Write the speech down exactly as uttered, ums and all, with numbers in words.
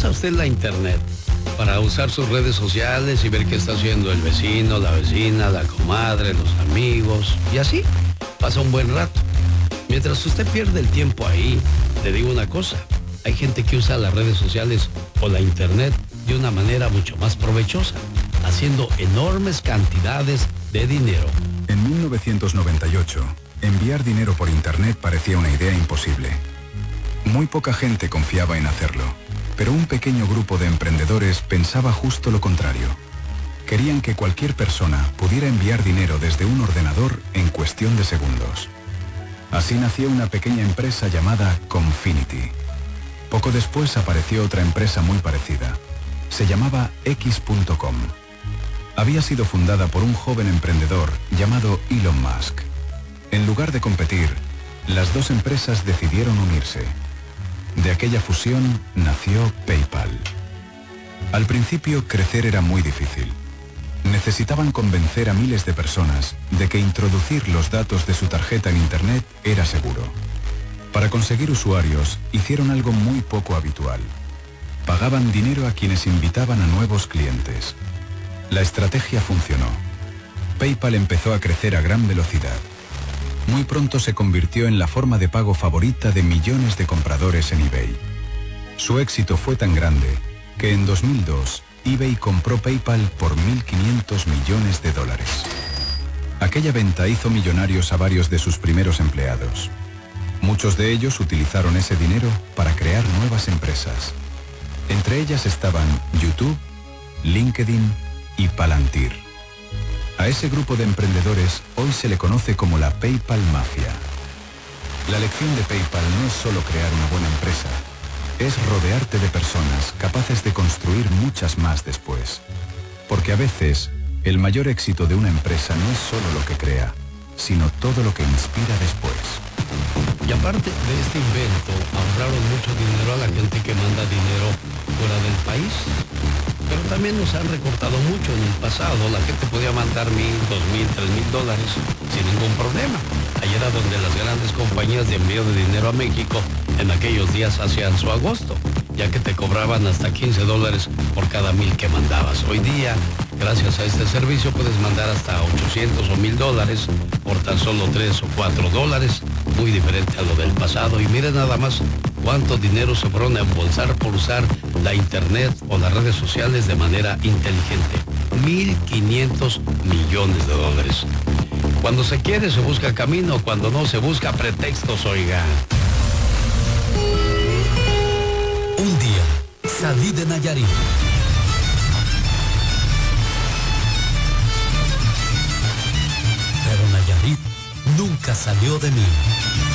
usa usted la internet para usar sus redes sociales y ver qué está haciendo el vecino, la vecina, la comadre, los amigos, y así pasa un buen rato. Mientras usted pierde el tiempo ahí, le digo una cosa, hay gente que usa las redes sociales o la internet de una manera mucho más provechosa, haciendo enormes cantidades de dinero. En mil novecientos noventa y ocho, enviar dinero por internet parecía una idea imposible. Muy poca gente confiaba en hacerlo, pero un pequeño grupo de emprendedores pensaba justo lo contrario. Querían que cualquier persona pudiera enviar dinero desde un ordenador en cuestión de segundos. Así nació una pequeña empresa llamada Confinity. Poco después apareció otra empresa muy parecida. Se llamaba X punto com. Había sido fundada por un joven emprendedor llamado Elon Musk. En lugar de competir, las dos empresas decidieron unirse. De aquella fusión nació PayPal. Al principio, crecer era muy difícil. Necesitaban convencer a miles de personas de que introducir los datos de su tarjeta en Internet era seguro. Para conseguir usuarios, hicieron algo muy poco habitual. Pagaban dinero a quienes invitaban a nuevos clientes. La estrategia funcionó. PayPal empezó a crecer a gran velocidad. Muy pronto se convirtió en la forma de pago favorita de millones de compradores en eBay. Su éxito fue tan grande que en dos mil dos eBay compró PayPal por mil quinientos millones de dólares. Aquella venta hizo millonarios a varios de sus primeros empleados. Muchos de ellos utilizaron ese dinero para crear nuevas empresas. Entre ellas estaban YouTube, LinkedIn y Palantir. A ese grupo de emprendedores hoy se le conoce como la PayPal Mafia. La lección de PayPal no es solo crear una buena empresa, es rodearte de personas capaces de construir muchas más después. Porque a veces, el mayor éxito de una empresa no es solo lo que crea, sino todo lo que inspira después. Y aparte de este invento, ahorraron mucho dinero a la gente que manda dinero fuera del país. Pero también nos han recortado mucho en el pasado. La gente podía mandar mil, dos mil, tres mil dólares sin ningún problema. Ahí era donde las grandes compañías de envío de dinero a México en aquellos días hacían su agosto, ya que te cobraban hasta quince dólares por cada mil que mandabas. Hoy día, gracias a este servicio, puedes mandar hasta ochocientos o mil dólares por tan solo tres o cuatro dólares. Muy diferente a lo del pasado. Y miren nada más cuánto dinero se fueron a embolsar por usar la internet o las redes sociales de manera inteligente. mil quinientos millones de dólares. Cuando se quiere se busca camino, cuando no se busca pretextos, oiga. Un día salí de Nayarit. Pero Nayarit nunca salió de mí.